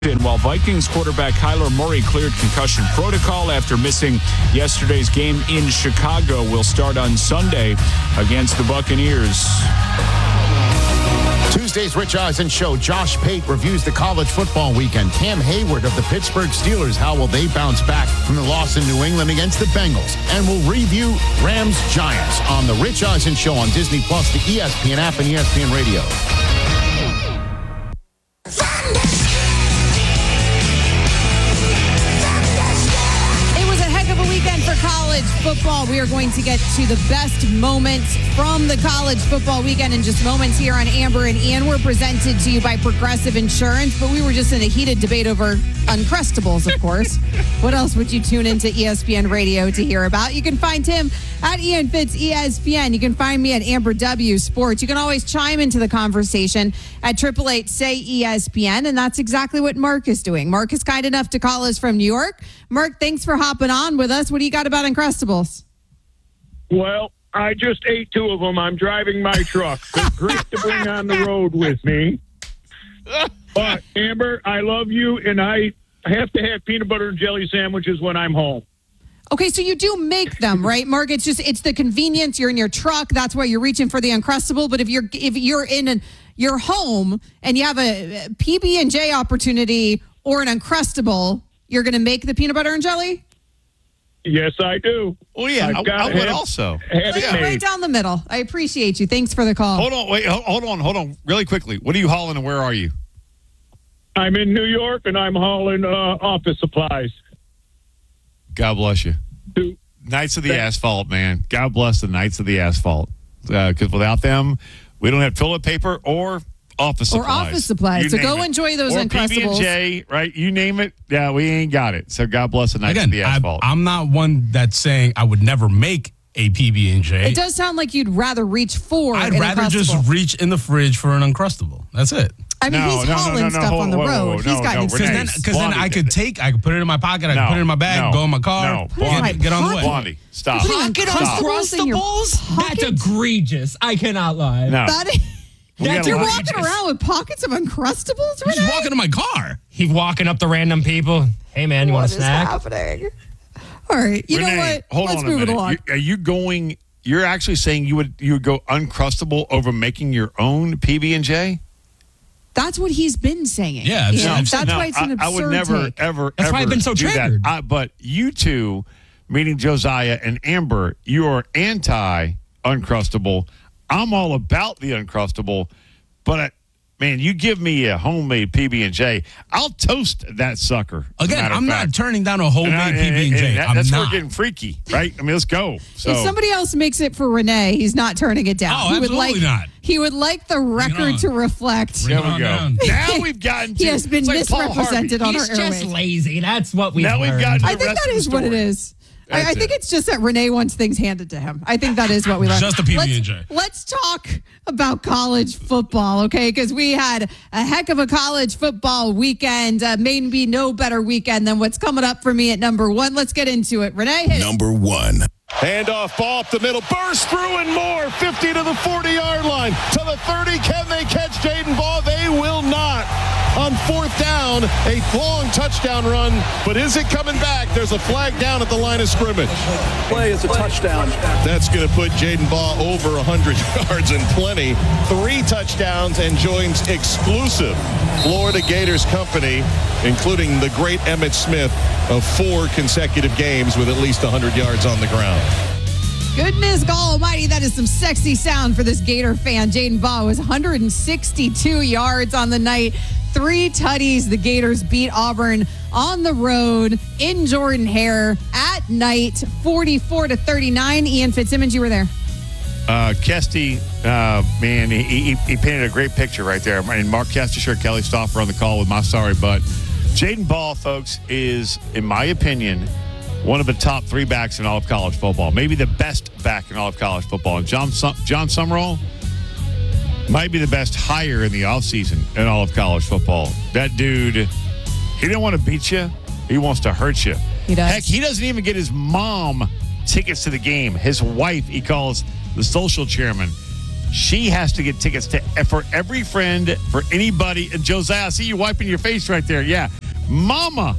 While Vikings quarterback Kyler Murray cleared concussion protocol after missing yesterday's game in Chicago, will start on Sunday against the Buccaneers. Tuesday's Rich Eisen Show. Josh Pate reviews the college football weekend. Cam Hayward of the Pittsburgh Steelers. How will they bounce back from the loss in New England against the Bengals? And we'll review Rams Giants on the Rich Eisen Show on Disney Plus, the ESPN app, and ESPN Radio. College football. We are going to get to the best moments from the college football weekend in just moments here on Amber and Ian. We're presented to you by Progressive Insurance, but we were just in a heated debate over Uncrustables, of course. What else would you tune into ESPN Radio to hear about? You can find him at Ian Fitz ESPN. You can find me at Amber W Sports. You can always chime into the conversation at 888-SAY-ESPN, and that's exactly what Mark is doing. Mark is kind enough to call us from New York. Mark, thanks for hopping on with us. What do you got about Uncrustables? Well, I just ate 2 of them. I'm driving my truck. They're great to bring on the road with me. But, Amber, I love you, and I have to have peanut butter and jelly sandwiches when I'm home. Okay, so you do make them, right, Mark? It's the convenience. You're in your truck. That's why you're reaching for the Uncrustable. But if you're in your home and you have a PB&J opportunity or an Uncrustable, you're going to make the peanut butter and jelly? Yes, I do. Oh, yeah, I would also. Right down the middle. I appreciate you. Thanks for the call. Hold on. Really quickly. What are you hauling and where are you? I'm in New York, and I'm hauling office supplies. God bless you. Knights of the Asphalt, man. God bless the Knights of the Asphalt. Because without them, we don't have toilet paper or office supplies. So go enjoy those Uncrustables. PB&J, right? You name it. Yeah, we ain't got it. So God bless the Knights of the Asphalt. I'm not one that's saying I would never make a PB&J. It does sound like you'd rather reach for I'd rather just reach in the fridge for an Uncrustable. That's it. I mean, he's hauling stuff on the road. He's got because then I could put it in my pocket, I could put it in my bag, go in my car, get on the way. Blondie, stop. Pocket Uncrustables? That's egregious. I cannot lie. No. You're walking around with pockets of Uncrustables, Renee? He's walking to my car. He's walking up to random people. Hey, man, you want a snack? What is happening? All right. You know what? Let's move it along. Are you going? You're actually saying you would go Uncrustable over making your own PB&J? That's what he's been saying. Yeah, that's why it's an absurd I would never, take. ever, That's why I've been so triggered. But you two, meaning Josiah and Amber, you are anti-Uncrustable. I'm all about the Uncrustable, but man, you give me a homemade PB&J, I'll toast that sucker. Again, I'm not turning down a homemade PB&J. That's where we're getting freaky, right? I mean, let's go. So. If somebody else makes it for Renee, he's not turning it down. Oh, absolutely not. He would like the record to reflect. There we go. Now we've gotten to. He has been misrepresented on our airwaves. He's just lazy. That's what we've learned. I think that is what it is. I think it's just that Renee wants things handed to him. I think that is what we learned. Just a PB&J. Let's talk about college football, okay? Because we had a heck of a college football weekend. Maybe no better weekend than what's coming up for me at number 1. Let's get into it. Renee, hit number 1. Handoff, ball up the middle, burst through and more, 50 to the 40-yard line, to the 30. Can they catch Jaden Ball? They will not. On 4th down, a long touchdown run, but is it coming back? There's a flag down at the line of scrimmage. Play is a touchdown. That's going to put Jaden Ball over 100 yards and plenty. 3 touchdowns and joins exclusive Florida Gators company, including the great Emmitt Smith of 4 consecutive games with at least 100 yards on the ground. Goodness God almighty, that is some sexy sound for this Gator fan. Jaden Ball was 162 yards on the night. 3 tutties. The Gators beat Auburn on the road in Jordan-Hare at night, 44-39. Ian Fitzsimmons, you were there. Kesty, man, he painted a great picture right there. And Mark Kestisher, Kelly Stauffer on the call with my sorry butt. Jaden Ball, folks, is, in my opinion, one of the top 3 backs in all of college football. Maybe the best back in all of college football. And John Summerall might be the best hire in the offseason in all of college football. That dude, he didn't want to beat you. He wants to hurt you. He does. Heck, he doesn't even get his mom tickets to the game. His wife, he calls the social chairman. She has to get tickets for every friend, for anybody. And Josiah, I see you wiping your face right there. Yeah. Mama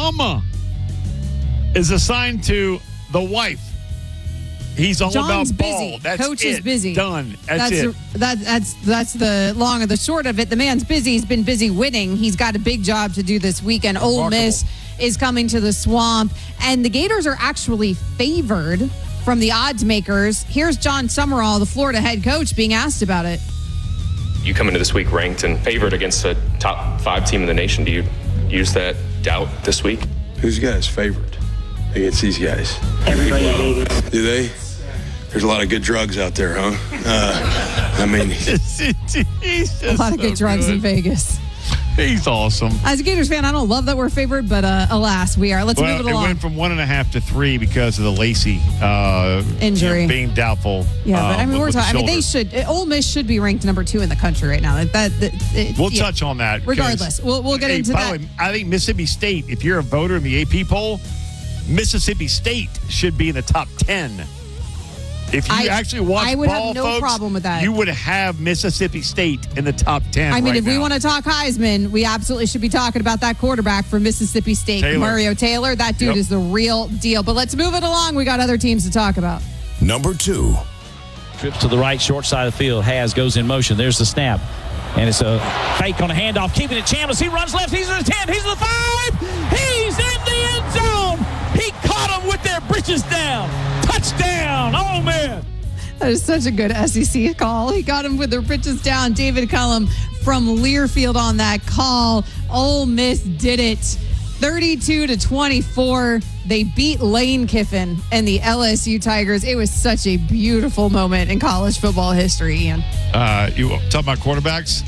is assigned to the wife. He's all John's about ball. busy. That's Coach it. is busy. Done. That's it. That's the long or the short of it. The man's busy. He's been busy winning. He's got a big job to do this weekend. Ole Miss is coming to the Swamp, and the Gators are actually favored from the odds makers. Here's John Summerall, the Florida head coach, being asked about it. You come into this week ranked and favored against a top 5 team in the nation. Do you use that doubt this week? Who's you guys favored against these guys? Everybody. Do they? There's a lot of good drugs out there, huh? I mean, a lot of good drugs in Vegas. He's awesome. As a Gators fan, I don't love that we're favored, but alas, we are. Let's move it along. It went from 1.5 to 3 because of the Lacey injury being doubtful. Yeah, but I mean, we're talking. I mean, they should. Ole Miss should be ranked number 2 in the country right now. We'll touch on that. Regardless, we'll get into that. By the way, I think Mississippi State. If you're a voter in the AP poll, Mississippi State should be in the top 10. If you actually watch ball, I would have no problem with that. You would have Mississippi State in the top 10. I mean, right if we want to talk Heisman, we absolutely should be talking about that quarterback for Mississippi State, Mario Taylor. That dude is the real deal. But let's move it along. We got other teams to talk about. Number 2. Trips to the right, short side of the field. Goes in motion. There's the snap. And it's a fake on a handoff, keeping it Chambliss. He runs left. He's in the 10. He's in the 5. He's in the end zone. He caught him with their britches down. Touchdown, Ole Miss. That is such a good SEC call. He got him with their britches down. David Cullum from Learfield on that call. Ole Miss did it. 32-24. They beat Lane Kiffin and the LSU Tigers. It was such a beautiful moment in college football history, Ian. You talking about quarterbacks?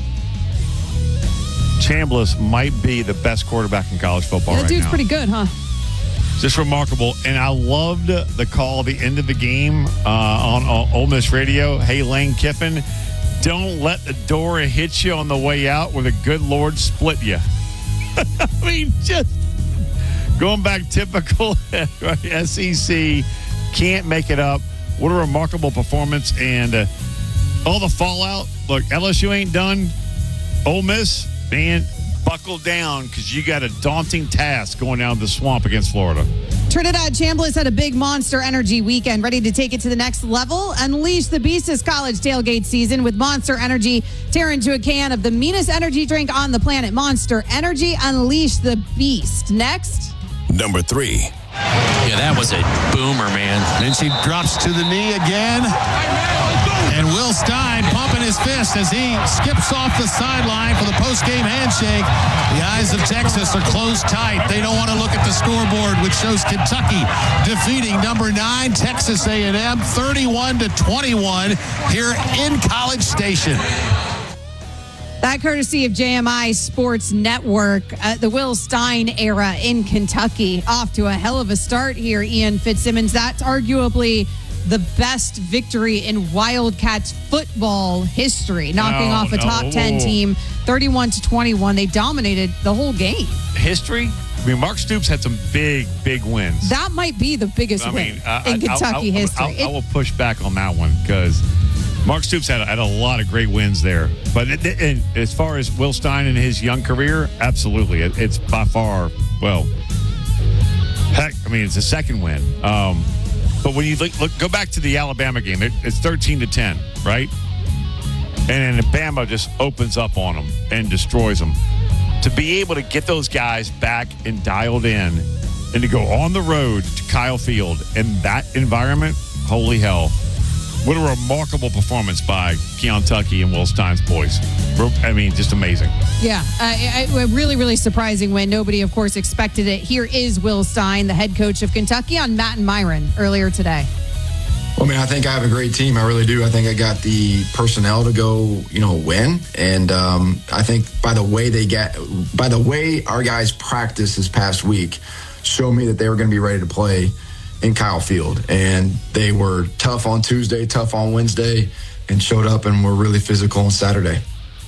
Chambliss might be the best quarterback in college football right now. That dude's pretty good, huh? Just remarkable. And I loved the call at the end of the game on Ole Miss Radio. Hey, Lane Kiffin, don't let the door hit you on the way out where the good Lord split you. I mean, just going back typical SEC, can't make it up. What a remarkable performance. And all the fallout. Look, LSU ain't done. Ole Miss, man, buckle down because you got a daunting task going down the Swamp against Florida. Trinidad Chambliss had a big Monster Energy weekend, ready to take it to the next level. Unleash the beast this college tailgate season with Monster Energy. Tear into a can of the meanest energy drink on the planet. Monster Energy, unleash the beast. Next. Number 3. Yeah, that was a boomer, man. Then she drops to the knee again. And Will Stein pumping his fist as he skips off the sideline for the post-game handshake. The eyes of Texas are closed tight. They don't want to look at the scoreboard, which shows Kentucky defeating number 9 Texas A&M 31-21 here in College Station. That courtesy of JMI Sports Network. The Will Stein era in Kentucky off to a hell of a start here, Ian Fitzsimmons. That's arguably the best victory in Wildcats football history, knocking off a top 10 team 31-21. They dominated the whole game. History? I mean, Mark Stoops had some big wins. That might be the biggest win in Kentucky history. I will push back on that one because Mark Stoops had a lot of great wins there. But as far as Will Stein in his young career, absolutely. It's by far, well, heck, I mean, it's a second win. But when you go back to the Alabama game, it's 13-10, right? And then Bama just opens up on them and destroys them. To be able to get those guys back and dialed in and to go on the road to Kyle Field in that environment, holy hell. What a remarkable performance by Keon Tucky and Will Stein's boys. I mean, just amazing. Yeah, a really, really surprising win. Nobody, of course, expected it. Here is Will Stein, the head coach of Kentucky, on Matt and Myron earlier today. Well, I mean, I think I have a great team. I really do. I think I got the personnel to go, win. And I think by the way our guys practiced this past week, showed me that they were going to be ready to play in Kyle Field. And they were tough on Tuesday, tough on Wednesday, and showed up and were really physical on Saturday.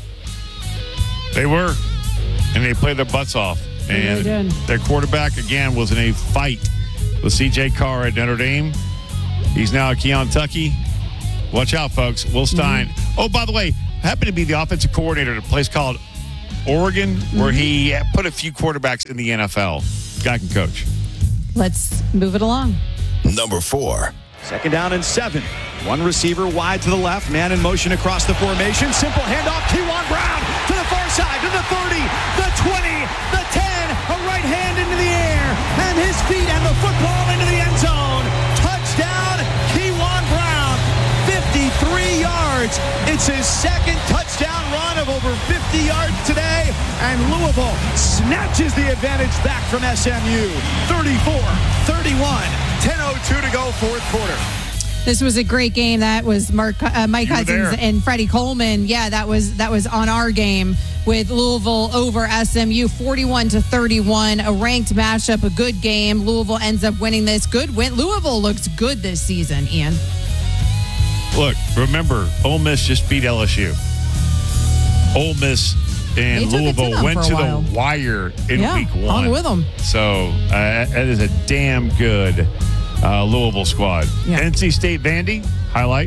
They were. And they played their butts off. And their quarterback, again, was in a fight with C.J. Carr at Notre Dame. He's now at Keon Tucky. Watch out, folks. Will Stein. Oh, by the way, happened to be the offensive coordinator at a place called Oregon, where he put a few quarterbacks in the NFL. Guy can coach. Let's move it along. Number 4. Second down and 7. One receiver wide to the left. Man in motion across the formation. Simple handoff. Keywan Brown to the far side, to the 30, the 20, the 10. A right hand into the air. And his feet and the football into the end zone. Touchdown, Keywan Brown. 53 yards. It's his second touchdown run of over 50 yards today. And Louisville snatches the advantage back from SMU. 34-31. 10:02 to go, fourth quarter. This was a great game. That was Mike Hudson and Freddie Coleman. Yeah, that was on our game with Louisville over SMU, 41-31. A ranked matchup, a good game. Louisville ends up winning this. Good win. Louisville looks good this season, Ian. Look, remember, Ole Miss just beat LSU. Ole Miss and Louisville went to the wire in week 1. On with them. So that is a damn good Louisville squad. Yeah. NC State Vandy, highlight.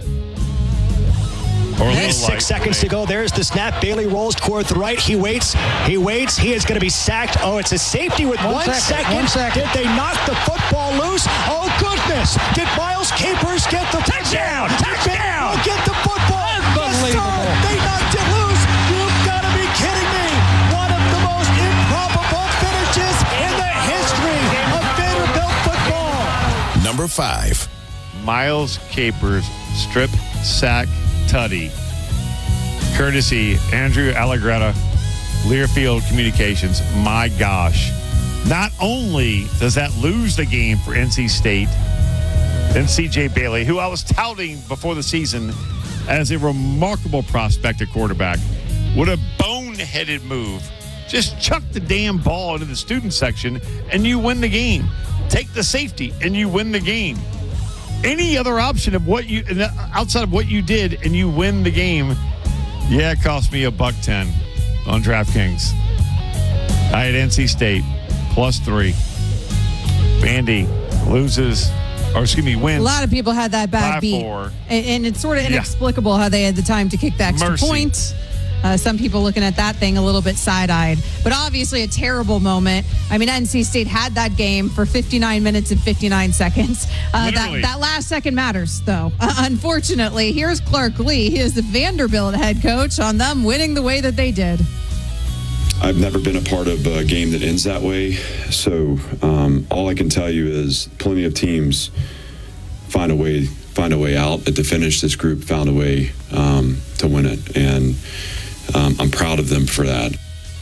Or 6 seconds to go. There's the snap. Bailey rolls toward the right. He waits. He is going to be sacked. Oh, it's a safety with 1 second. Did they knock the football loose? Oh, goodness. Did Miles Capers get the touchdown? Touchdown. Get the football. Unbelievable. Yes, they knocked it loose. You've got to be kidding me. One of the most improbable finishes in the history of Vanderbilt football. Number 5. Miles Capers strip sack tutty, courtesy Andrew Allegretta, Learfield Communications. My gosh. Not only does that lose the game for NC State, then C.J. Bailey, who I was touting before the season as a remarkable prospect at quarterback, with a boneheaded move, just chuck the damn ball into the student section and you win the game. Take the safety and you win the game. Any other option of what you outside of what you did and you win the game, it cost me $1.10 on DraftKings. I had NC State +3. Vandy wins. A lot of people had that bad beat. 4. And it's sort of inexplicable how they had the time to kick the extra point. Some people looking at that thing a little bit side-eyed. But obviously a terrible moment. I mean, NC State had that game for 59 minutes and 59 seconds. That last second matters, though. Unfortunately, here's Clark Lee. He is the Vanderbilt head coach on them winning the way that they did. I've never been a part of a game that ends that way. So all I can tell you is plenty of teams find a way out. At the finish, this group found a way to win it. And I'm proud of them for that.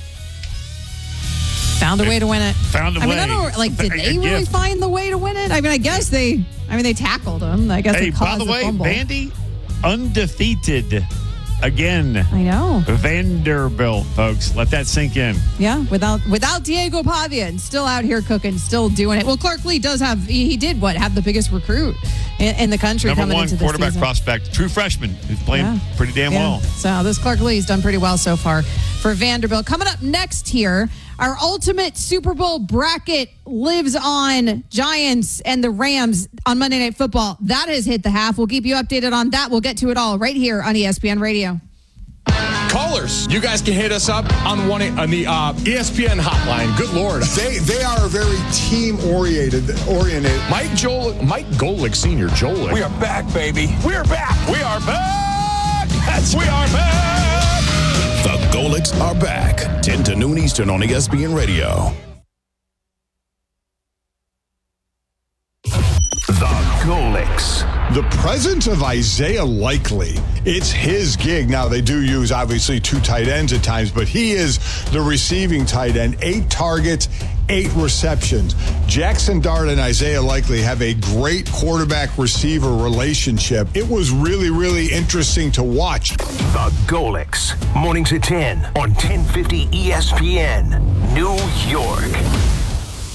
Found a way to win it. Found a way. I don't did they really find the way to win it? I mean, I guess they tackled them. I guess they caused a fumble. Vandy undefeated again. I know. Vanderbilt, folks. Let that sink in. Yeah, without Diego Pavia and still out here cooking, still doing it. Well, Clark Lee does have the biggest recruit in the country coming into this season. Number 1 quarterback prospect, true freshman, who's playing pretty damn well. So this Clark Lee's done pretty well so far for Vanderbilt. Coming up next here, our ultimate Super Bowl bracket lives on. Giants and the Rams on Monday Night Football. That has hit the half. We'll keep you updated on that. We'll get to it all right here on ESPN Radio. Callers, you guys can hit us up on the ESPN hotline. Good Lord. They are very team-oriented. Mike Golick Sr., Jolick. We are back, baby. We are back. We are back. Yes, we are back. The Golicks are back. 10 to noon Eastern on ESPN Radio. The Golicks. The presence of Isaiah Likely, it's his gig. Now, they do use, obviously, 2 tight ends at times, but he is the receiving tight end. 8 targets, 8 receptions. Jackson Dart and Isaiah Likely have a great quarterback-receiver relationship. It was really, really interesting to watch. The Golicks. Mornings at 10 on 1050 ESPN, New York.